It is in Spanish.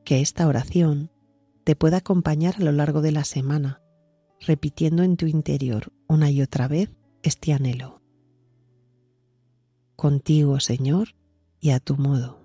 que esta oración te pueda acompañar a lo largo de la semana, repitiendo en tu interior una y otra vez este anhelo. Contigo, Señor, y a tu modo.